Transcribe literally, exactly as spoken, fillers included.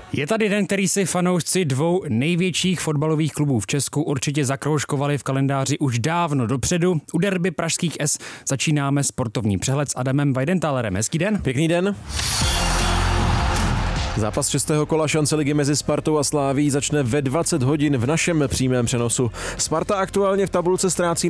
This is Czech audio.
Je tady den, který si fanoušci dvou největších fotbalových klubů v Česku určitě zakroužkovali v kalendáři už dávno dopředu. U derby pražských S začínáme sportovní přehled s Adamem Weidenthalerem. Hezký den. Pěkný den. Zápas šestého kola šance ligy mezi Spartou a Slavií začne ve dvacet hodin v našem přímém přenosu. Sparta aktuálně v tabulce ztrácí